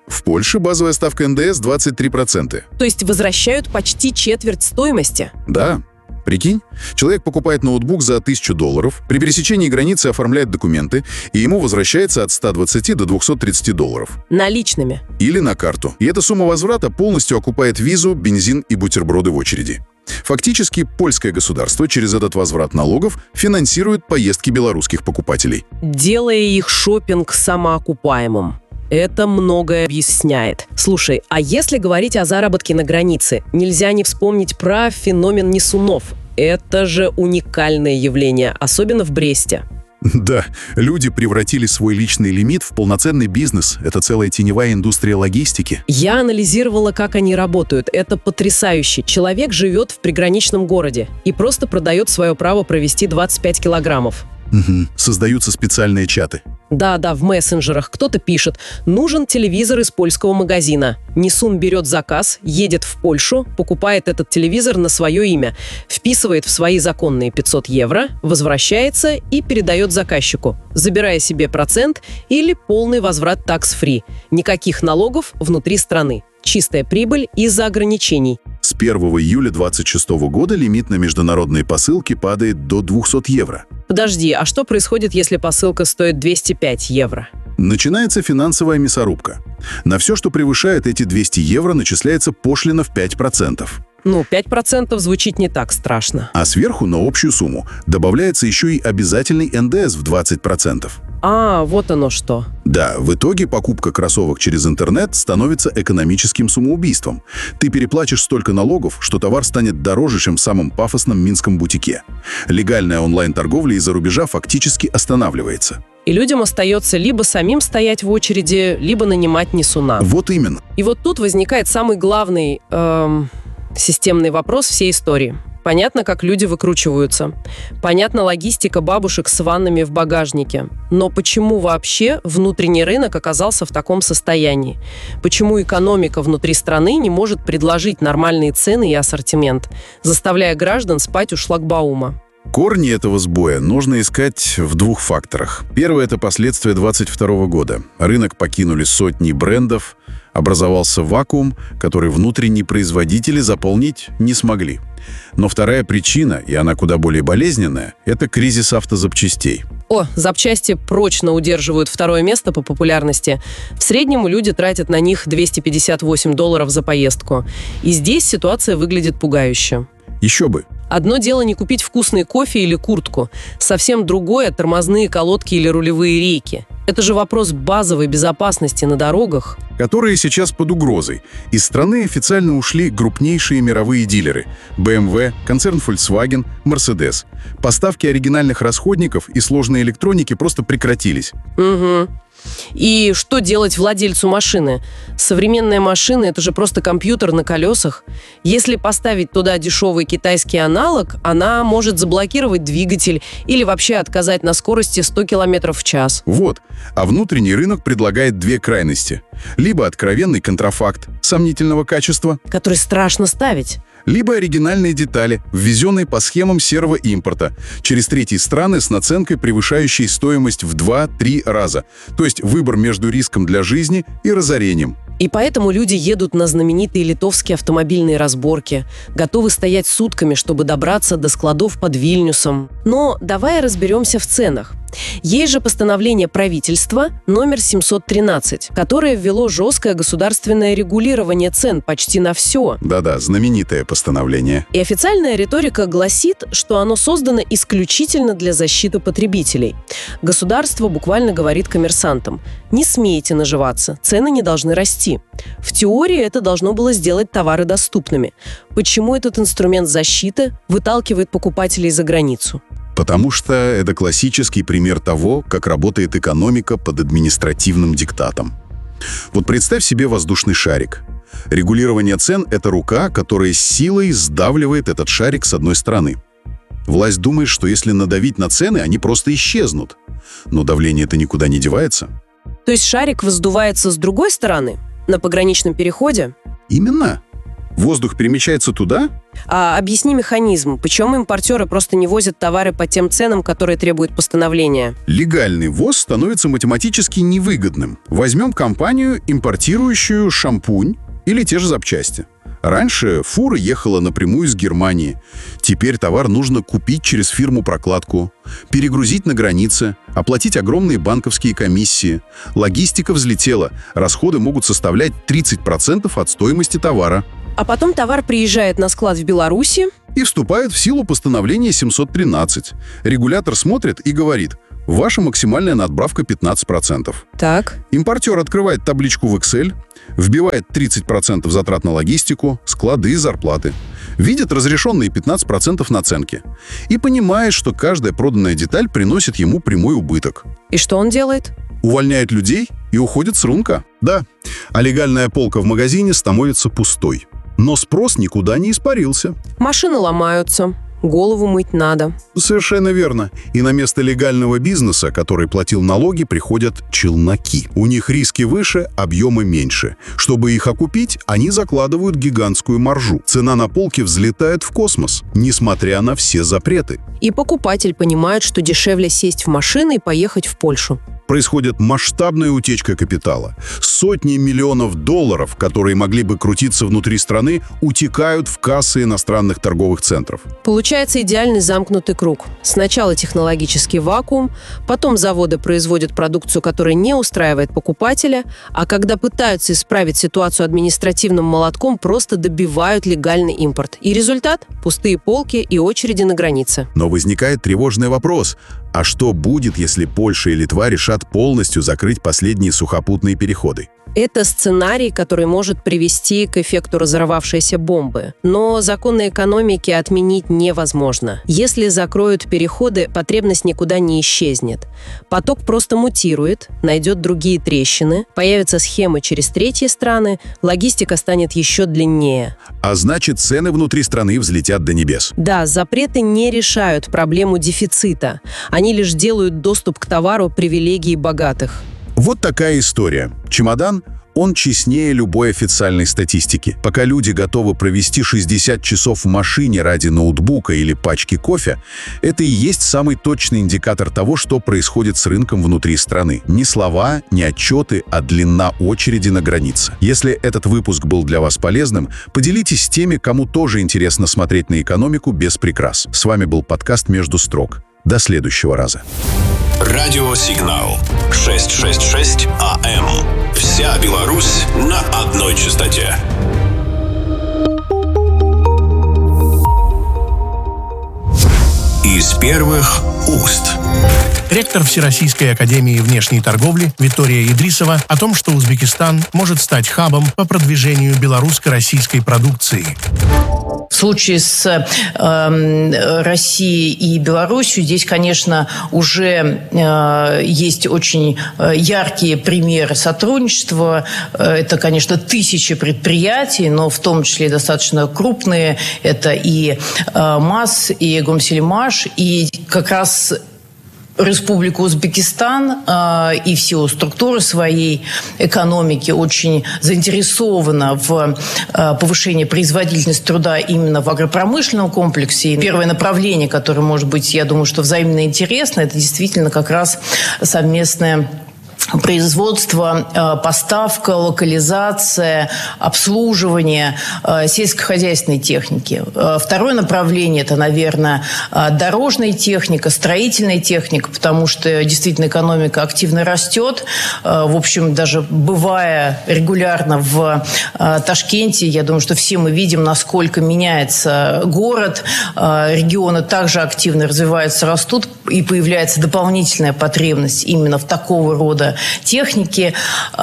S23: В Польше базовая ставка НДС 23%.
S24: То есть возвращают почти четверть стоимости?
S23: Да. Прикинь, человек покупает ноутбук за $1000, при пересечении границы оформляет документы, и ему возвращается от 120 до $230.
S24: Наличными?
S23: Или на карту. И эта сумма возврата полностью окупает визу, бензин и бутерброды в очереди. Фактически, польское государство через этот возврат налогов финансирует поездки белорусских покупателей.
S24: Делая их шопинг самоокупаемым. Это многое объясняет. Слушай, а если говорить о заработке на границе, нельзя не вспомнить про феномен несунов. Это же уникальное явление, особенно в Бресте.
S23: Да, люди превратили свой личный лимит в полноценный бизнес. Это целая теневая индустрия логистики.
S24: Я анализировала, как они работают. Это потрясающе. Человек живет в приграничном городе и просто продает свое право провести 25 килограммов.
S23: Угу. Создаются специальные чаты.
S24: Да, в мессенджерах кто-то пишет: нужен телевизор из польского магазина. Несун берет заказ, едет в Польшу, покупает этот телевизор на свое имя, вписывает в свои законные 500 евро, возвращается и передает заказчику, забирая себе процент или полный возврат tax-free. Никаких налогов внутри страны. Чистая прибыль из-за ограничений.
S23: С 1 июля 2026 года лимит на международные посылки падает до 200 евро.
S24: Подожди, а что происходит, если посылка стоит 205 евро?
S23: Начинается финансовая мясорубка. На все, что превышает эти 200 евро, начисляется пошлина в 5%.
S24: 5% звучит не так страшно.
S23: А сверху на общую сумму добавляется еще и обязательный НДС в 20%.
S24: Вот оно что.
S23: Да, в итоге покупка кроссовок через интернет становится экономическим самоубийством. Ты переплатишь столько налогов, что товар станет дороже, чем в самом пафосном минском бутике. Легальная онлайн-торговля из-за рубежа фактически останавливается.
S24: И людям остается либо самим стоять в очереди, либо нанимать несуна.
S23: Вот именно.
S24: И вот тут возникает самый главный системный вопрос всей истории. Понятно, как люди выкручиваются. Понятна логистика бабушек с ваннами в багажнике. Но почему вообще внутренний рынок оказался в таком состоянии? Почему экономика внутри страны не может предложить нормальные цены и ассортимент, заставляя граждан спать у шлагбаума?
S23: Корни этого сбоя нужно искать в двух факторах. Первое – это последствия 2022 года. Рынок покинули сотни брендов, образовался вакуум, который внутренние производители заполнить не смогли. Но вторая причина, и она куда более болезненная, это кризис автозапчастей.
S24: Запчасти прочно удерживают второе место по популярности. В среднем люди тратят на них $258 за поездку. И здесь ситуация выглядит пугающе.
S23: Еще бы.
S24: Одно дело не купить вкусный кофе или куртку, совсем другое – тормозные колодки или рулевые рейки. Это же вопрос базовой безопасности на дорогах.
S23: Которые сейчас под угрозой. Из страны официально ушли крупнейшие мировые дилеры – BMW, концерн Volkswagen, Mercedes. Поставки оригинальных расходников и сложной электроники просто прекратились.
S24: Угу. И что делать владельцу машины? Современная машина – это же просто компьютер на колесах. Если поставить туда дешевый китайский аналог, она может заблокировать двигатель или вообще отказать на скорости 100 км в час.
S23: А внутренний рынок предлагает две крайности. Либо откровенный контрафакт сомнительного качества,
S24: который страшно ставить,
S23: либо оригинальные детали, ввезенные по схемам серого импорта, через третьи страны с наценкой, превышающей стоимость в 2-3 раза. То есть выбор между риском для жизни и разорением.
S24: И поэтому люди едут на знаменитые литовские автомобильные разборки, готовы стоять сутками, чтобы добраться до складов под Вильнюсом. Но давай разберемся в ценах. Есть же постановление правительства номер 713, которое ввело жесткое государственное регулирование цен почти на все.
S23: Да-да, знаменитое постановление.
S24: И официальная риторика гласит, что оно создано исключительно для защиты потребителей. Государство буквально говорит коммерсантам: не смейте наживаться, цены не должны расти. В теории это должно было сделать товары доступными. Почему этот инструмент защиты выталкивает покупателей за границу?
S23: Потому что это классический пример того, как работает экономика под административным диктатом. Вот представь себе воздушный шарик. Регулирование цен – это рука, которая силой сдавливает этот шарик с одной стороны. Власть думает, что если надавить на цены, они просто исчезнут. Но давление-то никуда не девается.
S24: То есть шарик воздувается с другой стороны, на пограничном переходе?
S23: Именно. Воздух перемещается туда?
S24: Объясни механизм. Почему импортеры просто не возят товары по тем ценам, которые требуют постановления?
S23: Легальный ввоз становится математически невыгодным. Возьмем компанию, импортирующую шампунь или те же запчасти. Раньше фура ехала напрямую из Германии. Теперь товар нужно купить через фирму-прокладку, перегрузить на границе, оплатить огромные банковские комиссии. Логистика взлетела. Расходы могут составлять 30% от стоимости товара.
S24: А потом товар приезжает на склад в Беларуси.
S23: И вступает в силу постановление 713. Регулятор смотрит и говорит: ваша максимальная надбавка 15%.
S24: Так.
S23: Импортер открывает табличку в Excel, вбивает 30% затрат на логистику, склады и зарплаты. Видит разрешенные 15% наценки. И понимает, что каждая проданная деталь приносит ему прямой убыток.
S24: И что он делает?
S23: Увольняет людей и уходит с рынка. Да, а легальная полка в магазине становится пустой. Но спрос никуда не испарился.
S24: Машины ломаются. Голову мыть надо.
S23: Совершенно верно. И на место легального бизнеса, который платил налоги, приходят челноки. У них риски выше, объемы меньше. Чтобы их окупить, они закладывают гигантскую маржу. Цена на полке взлетает в космос, несмотря на все запреты.
S24: И покупатель понимает, что дешевле сесть в машину и поехать в Польшу.
S23: Происходит масштабная утечка капитала. Сотни миллионов долларов, которые могли бы крутиться внутри страны, утекают в кассы иностранных торговых центров.
S24: Получается идеальный замкнутый круг. Сначала технологический вакуум, потом заводы производят продукцию, которая не устраивает покупателя, а когда пытаются исправить ситуацию административным молотком, просто добивают легальный импорт. И результат – пустые полки и очереди на границе.
S23: Но возникает тревожный вопрос. А что будет, если Польша и Литва решат полностью закрыть последние сухопутные переходы?
S24: Это сценарий, который может привести к эффекту разорвавшейся бомбы. Но законы экономики отменить невозможно. Если закроют переходы, потребность никуда не исчезнет. Поток просто мутирует, найдет другие трещины, появятся схемы через третьи страны, логистика станет еще длиннее.
S23: А значит, цены внутри страны взлетят до небес.
S24: Да, запреты не решают проблему дефицита. Они лишь делают доступ к товару привилегией богатых.
S23: Вот такая история. Чемодан, он честнее любой официальной статистики. Пока люди готовы провести 60 часов в машине ради ноутбука или пачки кофе, это и есть самый точный индикатор того, что происходит с рынком внутри страны. Не слова, не отчеты, а длина очереди на границе. Если этот выпуск был для вас полезным, поделитесь с теми, кому тоже интересно смотреть на экономику без прикрас. С вами был подкаст «Между строк». До следующего раза.
S2: Радиосигнал 666 АМ. Вся Беларусь на одной частоте. Из первых уст.
S15: Ректор Всероссийской академии внешней торговли Виктория Идрисова о том, что Узбекистан может стать хабом по продвижению белорусско-российской продукции.
S1: В случае с Россией и Беларусью здесь, конечно, уже есть очень яркие примеры сотрудничества. Это, конечно, тысячи предприятий, но в том числе достаточно крупные. Это и МАЗ, и Гомсельмаш, и как раз Республика Узбекистан и в силу структуры своей экономики очень заинтересована в повышении производительности труда именно в агропромышленном комплексе. И первое направление, которое, может быть, я думаю, что взаимно интересно, это действительно как раз совместное производство, поставка, локализация, обслуживание сельскохозяйственной техники. Второе направление – это, наверное, дорожная техника, строительная техника, потому что действительно экономика активно растет. В общем, даже бывая регулярно в Ташкенте, я думаю, что все мы видим, насколько меняется город. Регионы также активно развиваются, растут, и появляется дополнительная потребность именно в такого рода техники.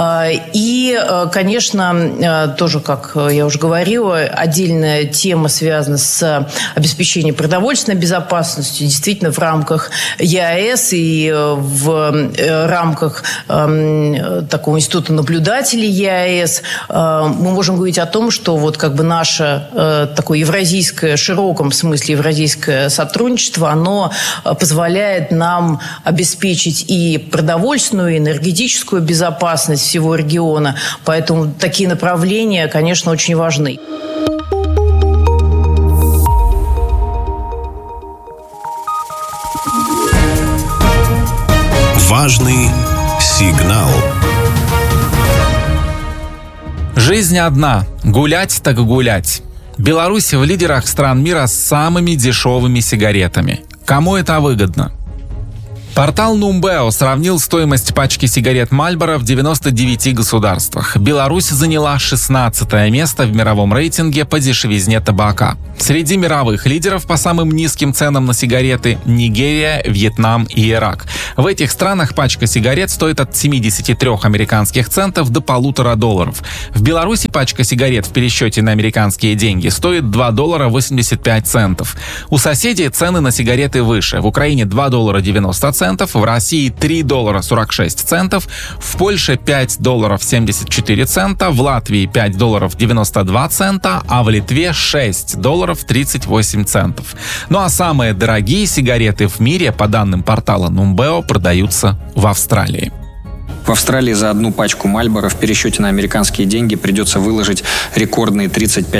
S1: И, конечно, тоже, как я уже говорила, отдельная тема связана с обеспечением продовольственной безопасности. Действительно, в рамках ЕАЭС и в рамках такого института наблюдателей ЕАЭС мы можем говорить о том, что вот как бы наше такое евразийское, в широком смысле евразийское сотрудничество, оно позволяет нам обеспечить и продовольственную, и энергетическую безопасность всего региона. Поэтому такие направления, конечно, очень важны.
S2: Важный сигнал.
S6: Жизнь одна. Гулять так гулять. Беларусь в лидерах стран мира с самыми дешевыми сигаретами. Кому это выгодно? Портал Numbeo сравнил стоимость пачки сигарет Marlboro в 99 государствах. Беларусь заняла 16 место в мировом рейтинге по дешевизне табака. Среди мировых лидеров по самым низким ценам на сигареты – Нигерия, Вьетнам и Ирак. В этих странах пачка сигарет стоит от 73 американских центов до $1,5. В Беларуси пачка сигарет в пересчете на американские деньги стоит $2.85. У соседей цены на сигареты выше. В Украине $2.90, в России $3.46, в Польше $5.74, в Латвии $5.92, а в Литве $6.38. Ну а самые дорогие сигареты в мире, по данным портала Numbeo, продаются в Австралии.
S7: В Австралии за одну пачку Marlboro в пересчете на американские деньги придется выложить рекордные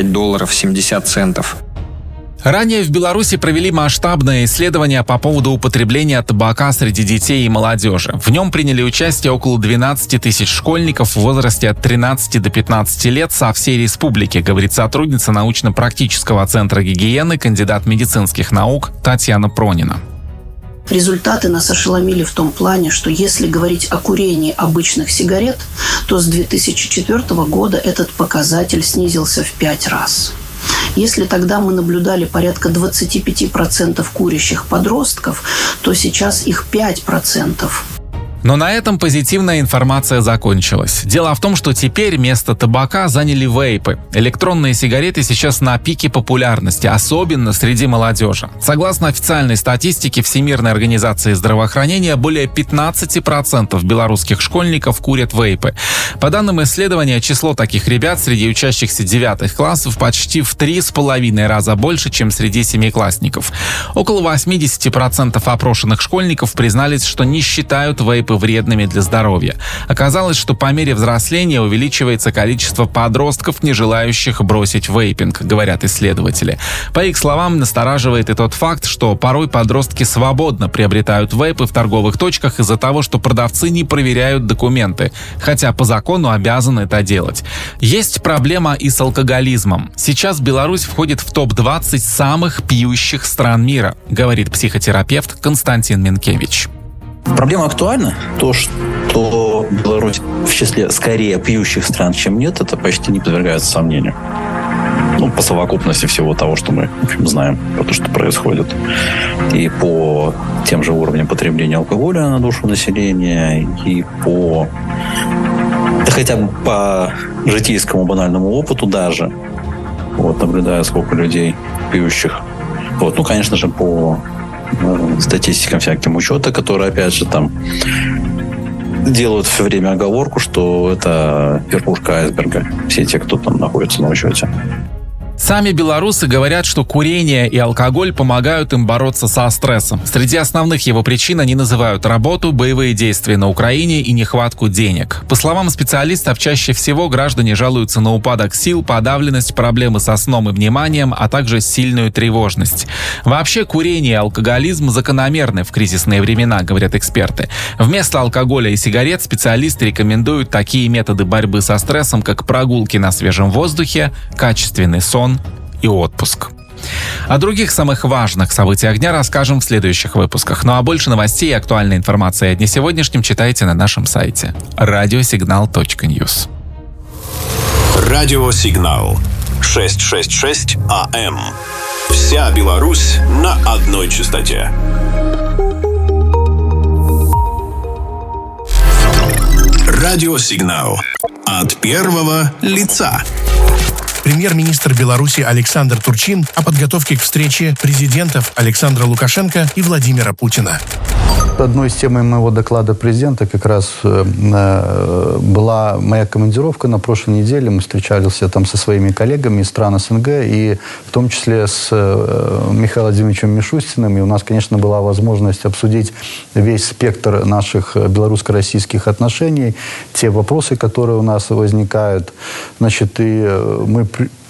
S7: $35.70.
S6: Ранее в Беларуси провели масштабное исследование по поводу употребления табака среди детей и молодежи. В нем приняли участие около 12 тысяч школьников в возрасте от 13 до 15 лет со всей республики, говорит сотрудница научно-практического центра гигиены, кандидат медицинских наук Татьяна Пронина.
S17: Результаты нас ошеломили в том плане, что если говорить о курении обычных сигарет, то с 2004 года этот показатель снизился в 5 раз. Если тогда мы наблюдали порядка 25% курящих подростков, то сейчас их 5%.
S6: Но на этом позитивная информация закончилась. Дело в том, что теперь место табака заняли вейпы. Электронные сигареты сейчас на пике популярности, особенно среди молодежи. Согласно официальной статистике Всемирной организации здравоохранения, более 15% белорусских школьников курят вейпы. По данным исследования, число таких ребят среди учащихся 9 классов почти в 3,5 раза больше, чем среди семиклассников. Около 80% опрошенных школьников признались, что не считают вейпы вредными для здоровья. Оказалось, что по мере взросления увеличивается количество подростков, не желающих бросить вейпинг, говорят исследователи. По их словам, настораживает и тот факт, что порой подростки свободно приобретают вейпы в торговых точках из-за того, что продавцы не проверяют документы, хотя по закону обязаны это делать. Есть проблема и с алкоголизмом. Сейчас Беларусь входит в топ-20 самых пьющих стран мира, говорит психотерапевт Константин Минкевич.
S19: Проблема актуальна. То, что Беларусь в числе скорее пьющих стран, чем нет, это почти не подвергается сомнению. По совокупности всего того, что мы знаем про то, что происходит. И по тем же уровням потребления алкоголя на душу населения, и хотя бы по житейскому банальному опыту даже, наблюдая, сколько людей пьющих. Конечно же, по статистикам всяким учета, которые, опять же, там делают все время оговорку, что это верхушка айсберга. Все те, кто там находится на учете.
S6: Сами белорусы говорят, что курение и алкоголь помогают им бороться со стрессом. Среди основных его причин они называют работу, боевые действия на Украине и нехватку денег. По словам специалистов, чаще всего граждане жалуются на упадок сил, подавленность, проблемы со сном и вниманием, а также сильную тревожность. Вообще, курение и алкоголизм закономерны в кризисные времена, говорят эксперты. Вместо алкоголя и сигарет специалисты рекомендуют такие методы борьбы со стрессом, как прогулки на свежем воздухе, качественный сон и отпуск. О других самых важных событиях дня расскажем в следующих выпусках. Ну а больше новостей и актуальной информации о дне сегодняшнем читайте на нашем сайте radiosignal.news.
S2: Радиосигнал 666 АМ. Вся Беларусь на одной частоте. Радиосигнал от первого лица.
S15: Премьер-министр Беларуси Александр Турчин о подготовке к встрече президентов Александра Лукашенко и Владимира Путина.
S25: Одной из тем моего доклада президента как раз была моя командировка на прошлой неделе. Мы встречались там со своими коллегами из стран СНГ, и в том числе с Михаилом Владимировичем Мишустиным. И у нас, конечно, была возможность обсудить весь спектр наших белорусско-российских отношений, те вопросы, которые у нас возникают. Значит, и мы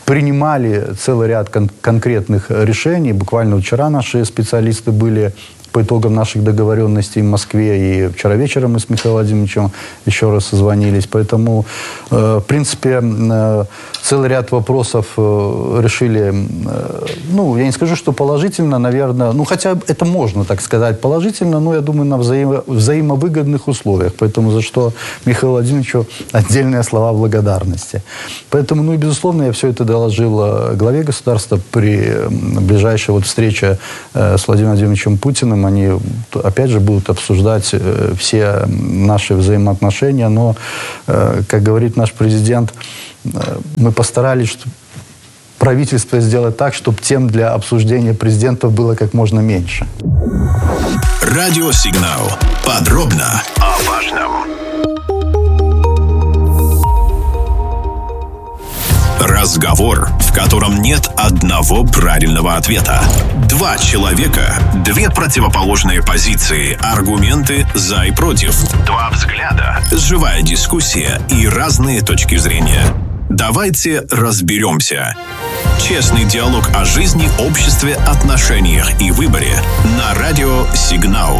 S25: принимали целый ряд конкретных решений. Буквально вчера наши специалисты были по итогам наших договоренностей в Москве. И вчера вечером мы с Михаилом Владимировичем еще раз созвонились. Поэтому, в принципе, целый ряд вопросов решили, я не скажу, что положительно, наверное, хотя это можно так сказать положительно, но я думаю, на взаимовыгодных условиях. Поэтому за что Михаилу Владимировичу отдельные слова благодарности. Поэтому, безусловно, я все это доложил главе государства при ближайшей встрече с Владимиром Владимировичем Путиным. Они, опять же, будут обсуждать все наши взаимоотношения, но, как говорит наш президент, мы постарались, чтобы правительство сделать так, чтобы тем для обсуждения президентов было как можно меньше.
S2: Радиосигнал. Подробно о важном. Разговор, в котором нет одного правильного ответа. Два человека, две противоположные позиции, аргументы за и против. Два взгляда, живая дискуссия и разные точки зрения. Давайте разберемся. Честный диалог о жизни, обществе, отношениях и выборе на радио «Сигнал».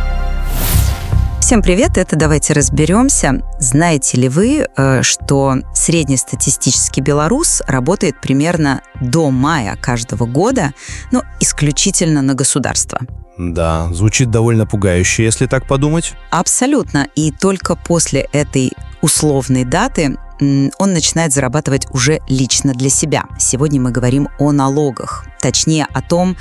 S9: Всем привет, это «Давайте разберемся». Знаете ли вы, что среднестатистический белорус работает примерно до мая каждого года, исключительно на государство?
S16: Да, звучит довольно пугающе, если так подумать.
S9: Абсолютно. И только после этой условной даты он начинает зарабатывать уже лично для себя. Сегодня мы говорим о налогах, точнее о том,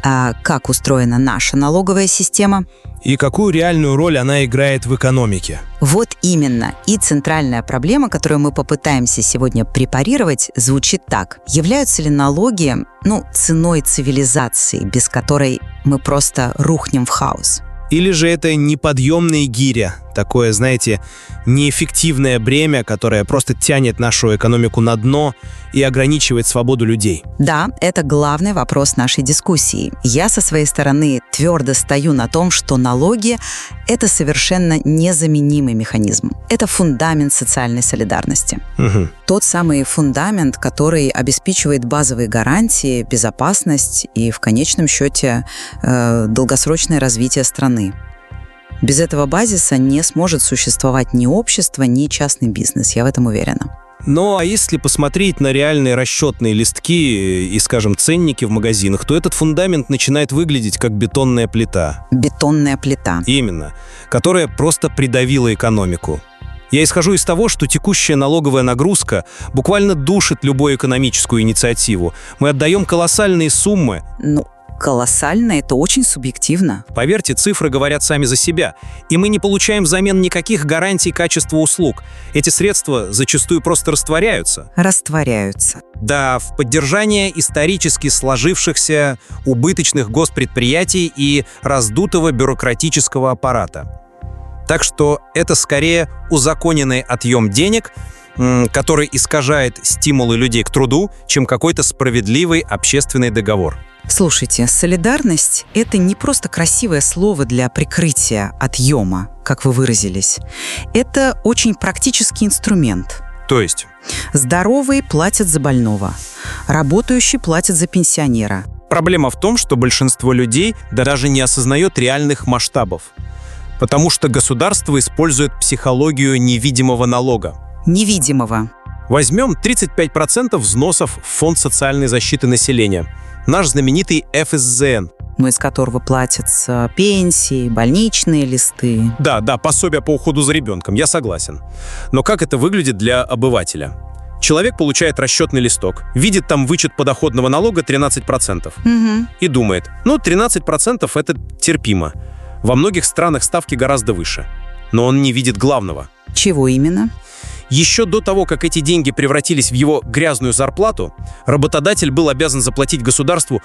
S9: как устроена наша налоговая система.
S16: И какую реальную роль она играет в экономике.
S9: Вот именно. И центральная проблема, которую мы попытаемся сегодня препарировать, звучит так. Являются ли налоги, ценой цивилизации, без которой мы просто рухнем в хаос?
S16: Или же это неподъемные гиря, такое, знаете, неэффективное бремя, которое просто тянет нашу экономику на дно и ограничивает свободу людей?
S9: Да, это главный вопрос нашей дискуссии. Я со своей стороны твердо стою на том, что налоги – это совершенно незаменимый механизм. Это фундамент социальной солидарности.
S16: Угу.
S9: Тот самый фундамент, который обеспечивает базовые гарантии, безопасность и, в конечном счете, долгосрочное развитие страны. Без этого базиса не сможет существовать ни общество, ни частный бизнес, я в этом уверена.
S16: А если посмотреть на реальные расчетные листки и, скажем, ценники в магазинах, то этот фундамент начинает выглядеть как бетонная плита.
S9: Бетонная плита.
S16: Именно. Которая просто придавила экономику. Я исхожу из того, что текущая налоговая нагрузка буквально душит любую экономическую инициативу. Мы отдаем колоссальные суммы.
S9: Колоссально, это очень субъективно.
S16: Поверьте, цифры говорят сами за себя. И мы не получаем взамен никаких гарантий качества услуг. Эти средства зачастую просто растворяются.
S9: Растворяются.
S16: Да, в поддержание исторически сложившихся убыточных госпредприятий и раздутого бюрократического аппарата. Так что это скорее узаконенный отъем денег, который искажает стимулы людей к труду, чем какой-то справедливый общественный договор.
S9: Слушайте, солидарность – это не просто красивое слово для прикрытия отъема, как вы выразились. Это очень практический инструмент.
S16: То есть?
S9: Здоровые платят за больного, работающие платят за пенсионера.
S16: Проблема в том, что большинство людей даже не осознает реальных масштабов, потому что государство использует психологию невидимого налога.
S9: Невидимого.
S16: Возьмем 35% взносов в Фонд социальной защиты населения. Наш знаменитый ФСЗН.
S9: Из которого платятся пенсии, больничные листы.
S16: Да, пособие по уходу за ребенком, я согласен. Но как это выглядит для обывателя? Человек получает расчетный листок, видит там вычет подоходного налога 13%.
S9: Угу.
S16: И думает, 13% это терпимо. Во многих странах ставки гораздо выше. Но он не видит главного.
S9: Чего именно?
S16: Еще до того, как эти деньги превратились в его грязную зарплату, работодатель был обязан заплатить государству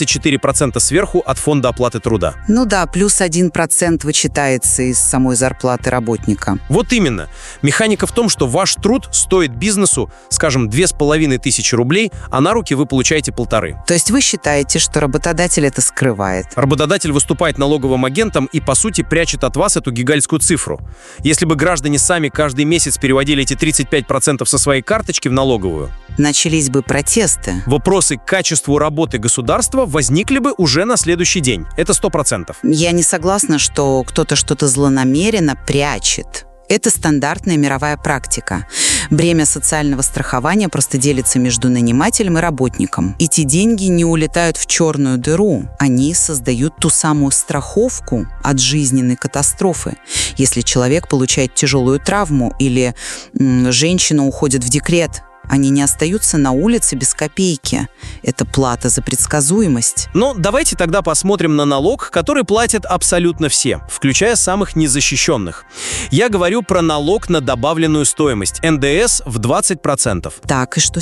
S16: 34% сверху от фонда оплаты труда.
S9: Плюс 1% вычитается из самой зарплаты работника.
S16: Вот именно. Механика в том, что ваш труд стоит бизнесу, скажем, 2500 рублей, а на руки вы получаете 1,5.
S9: То есть вы считаете, что работодатель это скрывает?
S16: Работодатель выступает налоговым агентом и, по сути, прячет от вас эту гигантскую цифру. Если бы граждане сами каждый месяц переводили эти 35% со своей карточки в налоговую,
S9: начались бы протесты.
S16: Вопросы к качеству работы государства возникли бы уже на следующий день. Это 100%.
S9: Я не согласна, что кто-то что-то злонамеренно прячет. Это стандартная мировая практика. Бремя социального страхования просто делится между нанимателем и работником. Эти деньги не улетают в черную дыру. Они создают ту самую страховку от жизненной катастрофы. Если человек получает тяжелую травму или женщина уходит в декрет, они не остаются на улице без копейки. Это плата за предсказуемость.
S16: Но давайте тогда посмотрим на налог, который платят абсолютно все, включая самых незащищенных. Я говорю про налог на добавленную стоимость, НДС в 20%.
S9: Так, и что